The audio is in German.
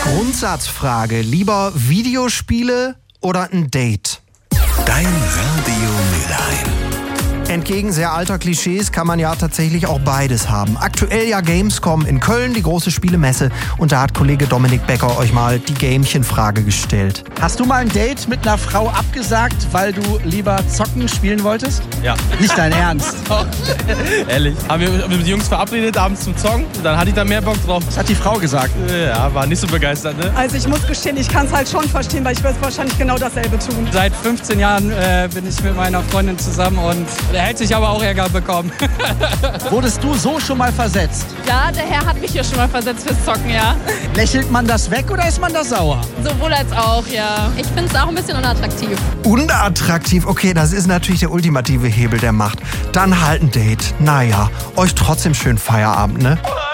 Grundsatzfrage, lieber Videospiele oder ein Date? Dein Radio Mülheim. Entgegen sehr alter Klischees kann man ja tatsächlich auch beides haben. Aktuell ja Gamescom in Köln, die große Spielemesse. Und da hat Kollege Dominik Becker euch mal die Gamechenfrage gestellt. Hast du mal ein Date mit einer Frau abgesagt, weil du lieber zocken spielen wolltest? Ja. Nicht dein Ernst? Ehrlich. Haben wir mit den Jungs verabredet abends zum Zocken. Dann hatte ich da mehr Bock drauf. Das hat die Frau gesagt. Ja, war nicht so begeistert, ne? Also ich muss gestehen, ich kann es halt schon verstehen, weil ich würde wahrscheinlich genau dasselbe tun. Seit 15 Jahren bin ich mit meiner Freundin zusammen und der hätte sich aber auch Ärger bekommen. Wurdest du so schon mal versetzt? Ja, der Herr hat mich hier schon mal versetzt fürs Zocken, ja. Lächelt man das weg oder ist man da sauer? Sowohl als auch, ja. Ich finde es auch ein bisschen unattraktiv. Unattraktiv? Okay, das ist natürlich der ultimative Hebel der Macht. Dann halt ein Date. Naja, euch trotzdem schönen Feierabend, ne?